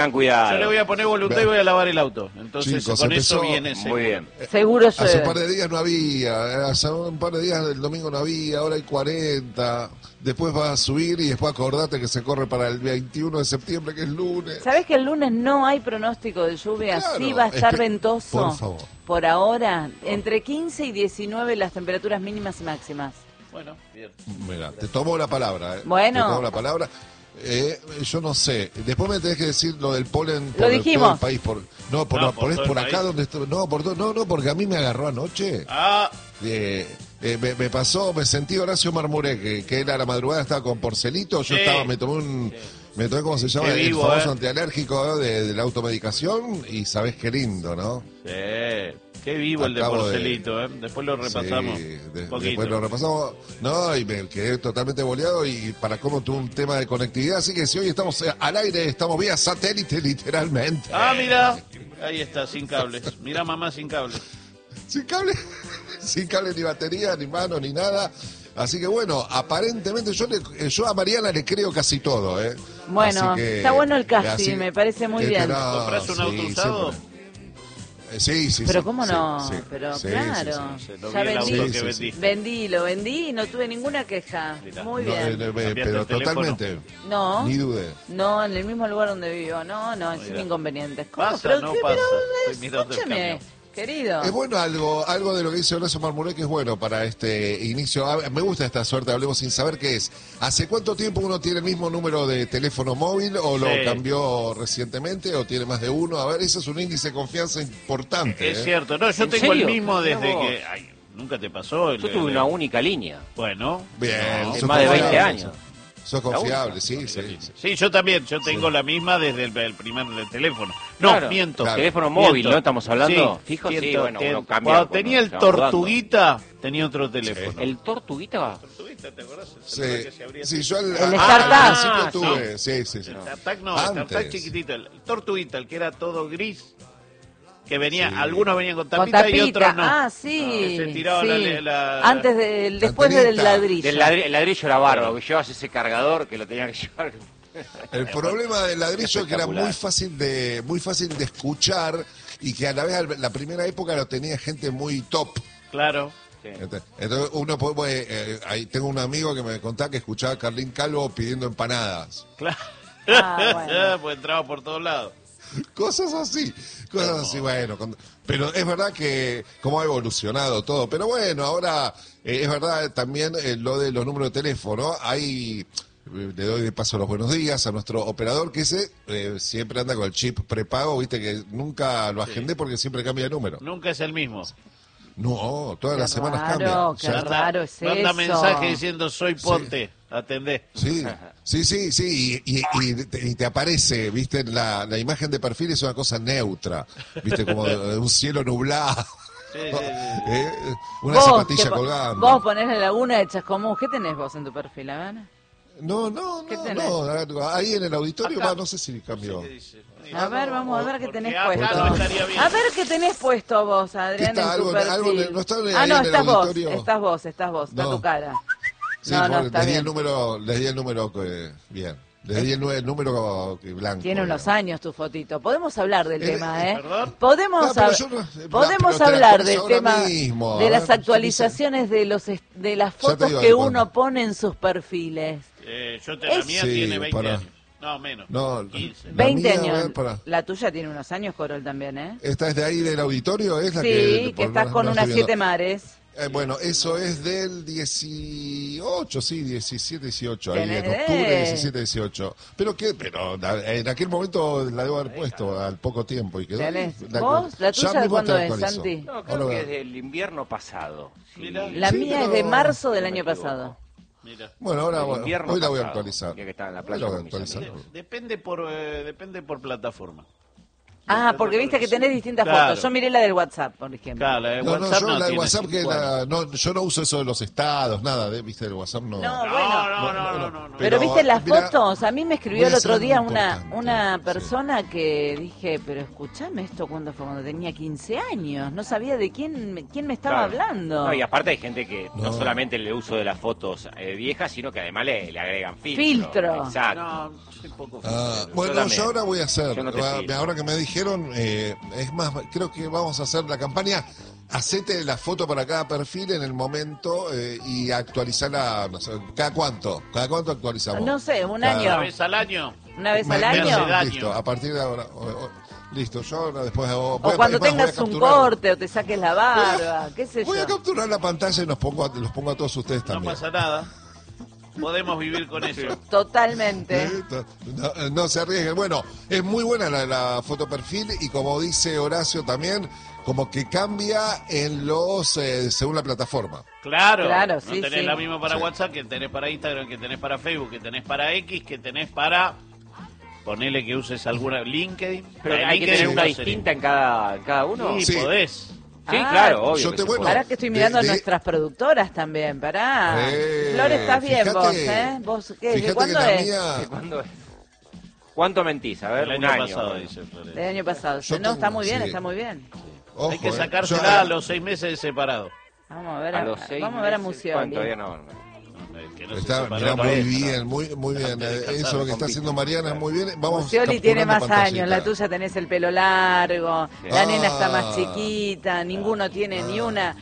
cuidado. Yo le voy a poner voluntad y voy a lavar el auto. Entonces, Chicos, con empezó eso viene seguro. Muy bien. Seguro Hace un llueve. par de días no había, hace un par de días el domingo no había, ahora hay 40, después va a subir y después acordate que se corre para el 21 de septiembre, que es lunes. ¿Sabés que el lunes no hay pronóstico de lluvia? Claro, Sí va a estar es que- ventoso. por favor. Por ahora, entre 15 y 19 las temperaturas mínimas y máximas. Bueno, bien. Mira, te tomo la palabra, Bueno. Te tomo la palabra. Yo no sé, después me tenés que decir lo del polen Lo por dijimos. todo el país. Por todo el acá país. donde estoy. No, no, porque a mí me agarró anoche. Ah, Me pasó, me sentí Horacio Marmuré, que era a la madrugada, estaba con Porcelito, yo Sí. me tomé, ¿cómo se llama? Qué vivo, el famoso antialérgico de la automedicación, y sabés qué lindo, ¿no? sí. Qué vivo el de Acabo de- Porcelito, ¿eh? Después lo repasamos. Sí, un poquito. después lo repasamos. No, y me quedé totalmente boleado, y para cómo tuve un tema de conectividad, así que si hoy estamos al aire, estamos vía satélite, literalmente. Ah, mira. Ahí está, sin cables. Mira, mamá, sin cables. Sin cable, sin cable ni batería, ni mano, ni nada. Así que bueno, aparentemente yo a Mariana le creo casi todo, ¿eh? Bueno, Así que- está bueno el casi, así- me parece muy que bien. no, ¿Comprás un sí, auto usado? siempre. Sí. Pero sí, cómo sí, no, sí, pero sí, claro. sí, sí. Lo Ya vi el auto vendí. que Sí, vendí. sí. Lo vendí y no tuve ninguna queja. Mirá. Muy No, bien. pero el teléfono. totalmente, No, ni dudé. no, en el mismo lugar donde vivo. No, sin Mirá. inconvenientes. ¿Cómo? ¿Pasa? Pero, No pero, pasa. Estoy mirando el escúcheme, camión. querido. Es bueno algo de lo que dice Horacio Marmuré, que es bueno para este inicio. Me gusta esta suerte, hablemos sin saber qué es. ¿Hace cuánto tiempo uno tiene el mismo número de teléfono móvil, o lo Sí. cambió recientemente, o tiene más de uno? A ver, ese es un índice de confianza importante. Es cierto. No, yo ¿En tengo el serio? mismo desde Mirá vos. que... Ay, ¿nunca te pasó? Yo tuve una única línea. Bueno. Bien, No. De sos más de 20 confiable, años. Sos confiable, sí. Sí, yo también. Yo tengo la misma desde el primer teléfono. No, Claro. miento. Claro. Teléfono móvil, Miento. ¿no? Estamos hablando. Sí, Fijo, sí, siento, bueno, uno cambia. Cuando cuando tenía el se va mudando. Tortuguita, tenía otro teléfono. ¿El Tortuguita? Tortuguita, ¿te acordás? El celular que se abría así. Sí, yo al Startup. principio tuve, no. sí. El StarTac no, el Antes. StarTac chiquitito. El Tortuguita, el que era todo gris, que venía, Sí. algunos venían con Con tapita, y tapita. otros no. Ah, sí. Que se tiraba sí. la- Antes después del antenita. ladrillo. El ladrillo era bárbaro, que llevas ese cargador que lo tenía que llevar. El problema del ladrillo, que era Espectacular. muy fácil de escuchar, y que a la vez la primera época lo tenía gente muy top. Claro. Entonces uno puede, ahí tengo un amigo que me contaba que escuchaba a Carlín Calvo pidiendo empanadas. Claro. Ah, bueno. Pues entraba por todos lados. Cosas así, bueno. Pero es verdad que cómo ha evolucionado todo. Pero bueno, ahora es verdad también lo de los números de teléfono. Le doy de paso los buenos días a nuestro operador, que ese siempre anda con el chip prepago, viste que nunca lo agendé porque siempre cambia de número. Nunca es el mismo. No, todas las semanas raro, cambia. qué Ya- raro es Manda eso. mensaje diciendo soy Ponte, atendé. Sí, y te aparece, viste, la imagen de perfil es una cosa neutra, viste, como de un cielo nublado, Sí, sí, sí. una Vos, zapatilla que po- colgando. Vos ponés la laguna de Chascomús. ¿Qué tenés vos en tu perfil, a ver? No, ¿Qué tenés? ahí en el auditorio, Acá. no sé si cambió. ¿Qué dice? A ver, vamos a ver qué Porque tenés acá puesto. no estaría bien. A ver qué tenés puesto vos, Adrián, ¿Qué está? en tu Algo perfil. no está ahí Ah, no, en el estás vos, auditorio. está No. tu cara. Sí, No, porque está les di bien. el número, bien, les di el número blanco. Tiene unos digamos. años tu fotito. Podemos hablar del tema, ¿eh? ¿Perdón? Podemos, No, pero hab- yo no- podemos pero te la hablar pones del ahora tema mismo. de A las ver, actualizaciones de de las Ya te fotos digo que de uno cuándo. pone en sus perfiles. La Es- mía Sí, tiene 20 para- años. No, menos. No, 15. La 20 mía, a años. ver, pará. La tuya tiene unos años, Corol, también, ¿eh? ¿Esta es de ahí del auditorio? ¿Es la Sí, que que estás con no unas estoy 7 viendo? mares. Bueno, eso es del 18, sí, 17, 18, ahí Tenés- en octubre 17, 18. Pero en aquel momento la debo haber puesto al poco tiempo y quedó. ¿Tenés? ¿Vos? ¿La ya tuya de mismo cuándo te es, actualizo. Santi? No, Ahora creo que veo. es del invierno pasado. Sí. Mira. La Sí, mía es pero- de marzo del no año me equivoco. pasado. Mira. Bueno, ahora Del invierno hoy la voy a pasado, actualizar. ya que estaba en la Hoy playa la voy a con mis actualizar. amigos. Depende por plataforma. Ah, porque viste que tenés distintas Claro. fotos. Yo miré la del WhatsApp, por ejemplo. Claro, la de No, WhatsApp yo no la de tiene WhatsApp que 50. yo no uso eso de los estados, nada, viste, del WhatsApp no. No, bueno. No. Pero viste las mira, fotos, a mí me escribió voy a el otro hacer día algo una importante, persona que dije, pero escúchame, ¿esto cuándo fue? Cuando tenía 15 años, no sabía de quién me estaba Claro. hablando. No, y aparte hay gente que no, No. solamente el uso de las fotos viejas, sino que además le agregan filtro. Filtro. Exacto. No, soy poco Bueno, también. yo ahora voy a hacer, Yo no te sigo. ahora que me dijeron, es más, creo que vamos a hacer la campaña, hacete la foto para cada perfil en el momento y actualizarla, no sé, ¿cada cuánto actualizamos? No sé, un Cada- año. ¿Una vez al año? Una vez Me- al me año. hace daño. Listo, a partir de ahora, listo, yo ahora después hago... O cuando es más, voy a tengas un capturar- corte o te saques la barba, qué sé Voy a yo. capturar la pantalla y los pongo a todos ustedes No también. pasa nada. Podemos vivir con eso. Totalmente. No se arriesguen. Bueno, es muy buena la foto perfil y como dice Horacio también, como que cambia en los según la plataforma. Claro, Claro, no sí, tenés sí. la misma para Sí. WhatsApp, que tenés para Instagram, que tenés para Facebook, que tenés para X, que tenés para... Ponele que uses alguna LinkedIn. Pero La de hay que LinkedIn tener una no sería. distinta en cada uno. Sí, Sí. podés. Sí, Ah, claro, obvio. yo que te- se bueno, puede. Pará que estoy mirando a de- nuestras productoras también, pará. Eh, Flor, estás bien fíjate- vos, ¿eh? ¿Vos qué? ¿De Fíjate que cuándo la es? mía... ¿Cuándo es? ¿Cuánto mentís? A ver, El un año año. pasado, dice Flores. Del año pasado. Yo No, está tengo- muy bien, sí. está muy bien. Ojo, Hay que yo- sacársela a los 6 meses de separado. Vamos a ver A los 6 vamos a ver a meses, Museoli. ¿cuánto? Todavía no. Que no se Está, separó mirá, muy todavía. bien, muy bien. Antes de Eso casarse, lo que está compite. haciendo Mariana es muy bien. Vamos Museoli tiene capturando más años, la pantallita. tuya tenés el pelo largo, la Ah. nena está más chiquita, ninguno tiene ni una.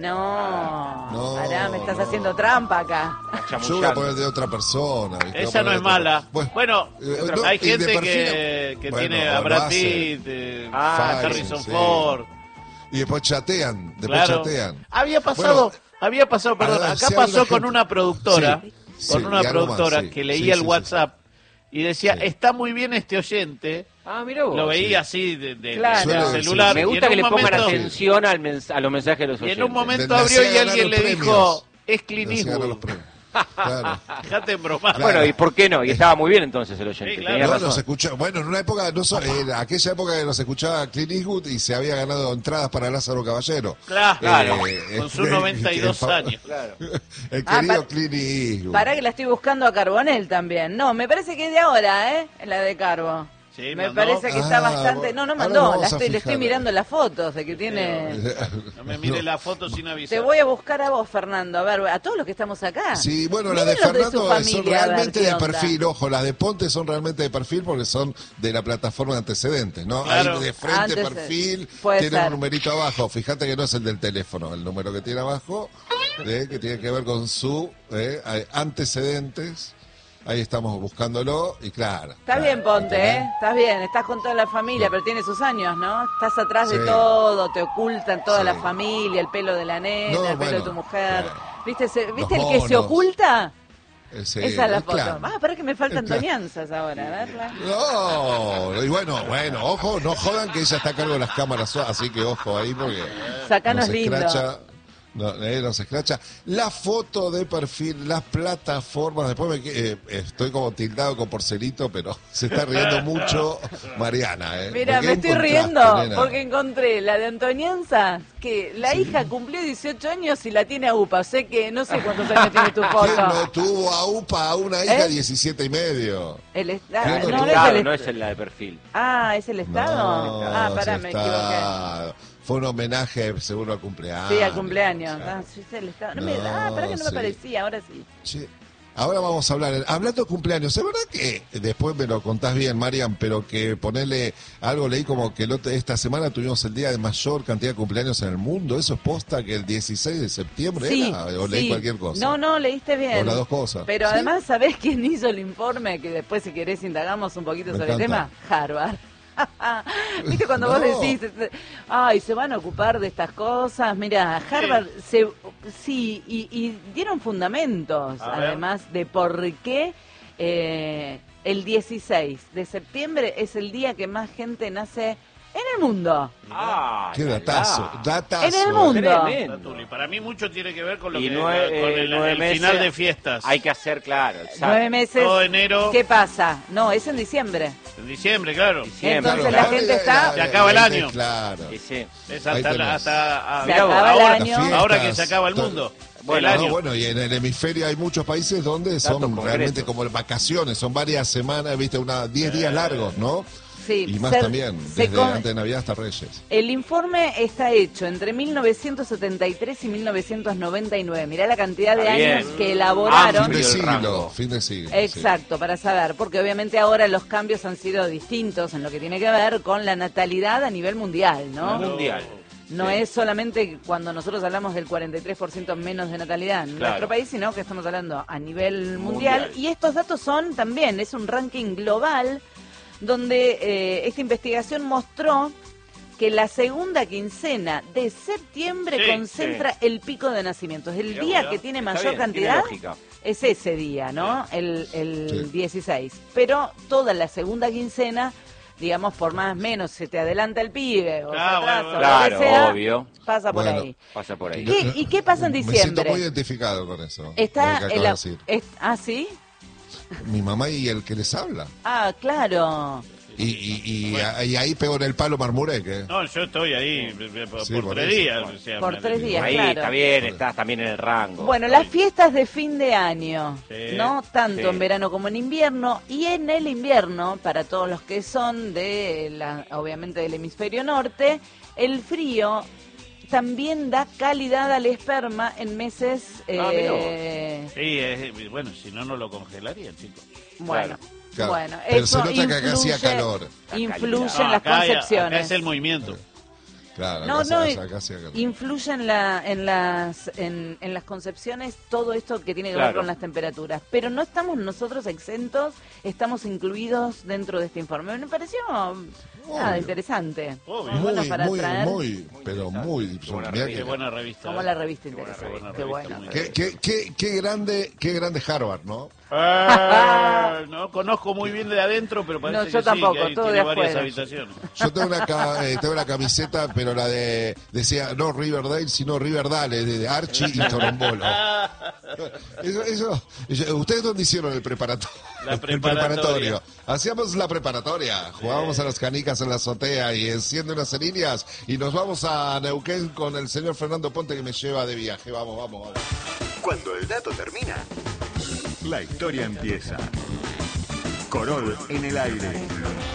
No, No, pará, me estás no. haciendo trampa acá. Yo voy a poner de otra persona. ¿viste? Voy a Esa no poner es de otra- mala. Bueno, no, hay y de gente perfil- que Bueno, tiene lo a Brad hace. Pitt, Fácil, Harrison sí. Ford. Y después chatean, Claro. Había pasado, perdón, a ver, acá si hay pasó una con gente- una productora, Sí, con sí, una y algo más, productora sí. que Sí, leía sí, el sí, WhatsApp y decía, Sí. está muy bien este oyente. Ah, mira vos. Lo veía así de Claro. del Suele celular. Me y gusta en que le un pongan momento- atención a los mensajes de los Y oyentes. en un momento Le abrió hacía y ganar alguien le los dijo, premios. es Clint Le hacía ganar los Eastwood. premios. Claro. Dejate en bromar. Claro. Bueno, ¿y por qué no? Y estaba muy bien entonces el oyente. Sí, claro. Tenía No, razón. nos escuchaba, bueno, en una época, en aquella época que nos escuchaba Clint Eastwood y se había ganado entradas para Lázaro Caballero. Claro, con sus el- 92 el- años. Claro. El Ah, querido Clint Eastwood. Pará que la estoy buscando a Carbonell también. No, me parece que es de ahora, ¿eh? La de Carbo. Sí, Me mandó. parece que está Ah, bastante... No, ahora mandó, nos vamos a le estoy fijar. mirando las fotos de que tiene... No me mire la foto sin avisar. Te voy a buscar a vos, Fernando, a ver, a todos los que estamos acá. Sí, bueno, las Miren de los Fernando su son familia, a ver realmente qué de onda. perfil, ojo, las de Ponte son realmente de perfil porque son de la plataforma de antecedentes, ¿no? Claro. Ahí de frente, Antecedentes. perfil, Puede tiene ser. un numerito abajo, fíjate que no es el del teléfono, el número que tiene abajo, que tiene que ver con su antecedentes, ahí estamos buscándolo y claro. Está claro, bien, Ponte, ¿entendés? Estás bien, estás con toda la familia, pero tiene sus años, ¿no? Estás atrás de Sí. todo, te ocultan toda Sí. la familia, el pelo de la nena, No, el pelo de bueno, tu mujer. claro. ¿Viste, ¿viste Los el que se monos. oculta? Sí, Esa es la foto. claro. Ah, para que me faltan Claro. toñanzas ahora, a verla. No, y bueno, ojo, no jodan que ella está a cargo de las cámaras, así que ojo ahí porque Sacanos se lindo. escracha, no se escracha. La foto de perfil, las plataformas, después estoy como tildado con porcelito, pero se está riendo mucho Mariana. Mira, Porque me es un estoy riendo contraste, nena. porque encontré la de Antonianza, que la hija cumplió 18 años y la tiene a UPA. Sé que no sé cuántos años tiene tu ¿Quién foto. no tuvo a UPA a una hija ¿Eh? 17 y medio? El ¿Quién no, no no es Claro, el no es la de perfil. Ah, ¿es el Estado? No, Ah, pará, ese me equivoqué. Estado. Fue un homenaje seguro al cumpleaños. Sí, al cumpleaños. o sea. Ah, sí, es el Estado. No, pará que no me sí. parecía, ahora sí. Che, ahora vamos a hablar, hablando de cumpleaños, es verdad que después me lo contás bien, Marian, pero que ponerle algo, leí como que esta semana tuvimos el día de mayor cantidad de cumpleaños en el mundo, eso es posta que el 16 de septiembre Sí, era, o leí sí. cualquier cosa. No, leíste bien. O las dos cosas. Pero ¿Sí? además, ¿sabés quién hizo el informe? Que después, si querés, indagamos un poquito Me sobre el encanta. tema. Harvard. ¿Viste cuando vos No. decís, ay, se van a ocupar de estas cosas? Mira, Harvard, sí, y dieron fundamentos, A ver. además, de por qué el 16 de septiembre es el día que más gente nace En el mundo. Ah, Qué datazo, datazo. En el mundo. Tremendo. Tuli. Para mí mucho tiene que ver con lo Y que con el final de fiestas. Hay que hacer, claro. exacto. 9 meses. Todo enero. ¿Qué pasa? No, es en diciembre. En diciembre, claro. Diciembre. Entonces la gente está- Se acaba el año. Claro. Sí, sí. Es Ahí tenés. hasta Se Mirá vos, acaba el ahora, año. ahora que se acaba el mundo. Bueno, el No, año. bueno, y en el hemisferio hay muchos países donde son concretos. realmente como vacaciones, son varias semanas, viste, 10 días largos, ¿no? Sí, Y más se- también, se desde con- antes de Navidad hasta Reyes. El informe está hecho entre 1973 y 1999. Mirá la cantidad de Está bien. años que elaboraron. Fin de el siglo, rango. fin de siglo. Exacto, para saber, porque obviamente ahora los cambios han sido distintos en lo que tiene que ver con la natalidad a nivel mundial, ¿no? Mundial. No es solamente cuando nosotros hablamos del 43% menos de natalidad en Claro. nuestro país, sino que estamos hablando a nivel mundial. Mundial. Y estos datos son también, es un ranking global donde esta investigación mostró que la segunda quincena de septiembre Sí, concentra el pico de nacimientos. El Mirá, día mirá. que tiene Está mayor bien, tiene cantidad lógica. es ese día, ¿no? El Sí. 16. Pero toda la segunda quincena, digamos, por más o menos, se te adelanta el pibe o se Ah, atrasa, bueno, o lo claro, que sea, obvio. pasa por Bueno. ahí. Pasa por ahí. ¿Y qué pasa en Me siento diciembre? muy identificado con eso. Está con lo que en acabas la... de decir. ¿Ah, sí? Mi mamá y el que les habla. Ah, claro. Y ahí pego en el palo Marmurek, No, yo estoy ahí por Sí, por 3 eso. días. O sea, Por 3 días, Ahí claro. está bien, estás también en el rango. Bueno, las fiestas de fin de año, Sí. ¿no? Tanto Sí. en verano como en invierno. Y en el invierno, para todos los que son obviamente del hemisferio norte, el frío también da calidad al esperma en meses... mirá Sí, bueno, si no, no lo congelarían, chicos. bueno, Claro. bueno, Pero eso se nota que acá hacía calor. influye Acá en las acá concepciones. es el movimiento. Claro, No, acá no, acá hacía calor. influye en las concepciones todo esto que tiene que ver Claro. con las temperaturas. Pero no estamos nosotros exentos, estamos incluidos dentro de este informe. Me pareció nada interesante. Obvio. Muy bueno para traer, pero muy. buena mirá Qué que- buena revista. como ¿eh? la revista Qué buena interesante. revista, Qué muy bueno. buena. Qué grande Harvard, ¿no? No conozco muy bien de adentro, pero parece No, yo que tampoco, sí, que ahí todo tiene de varias afuera. habitaciones. Yo tengo una camiseta, pero decía no Riverdale, sino Riverdale, de Archie y Torombolo. ¿Ustedes dónde hicieron el preparatorio? La El preparatoria. Hacíamos la preparatoria, jugábamos a las canicas en la azotea y enciende unas cerillas y nos vamos a Neuquén con el señor Fernando Ponte que me lleva de viaje. Vamos. Cuando el dato termina, la historia empieza. Corol en el aire.